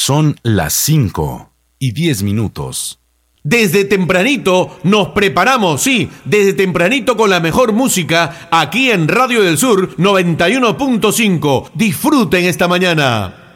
Son las 5:10. Desde tempranito nos preparamos, sí, desde tempranito con la mejor música aquí en Radio del Sur 91.5. Disfruten esta mañana.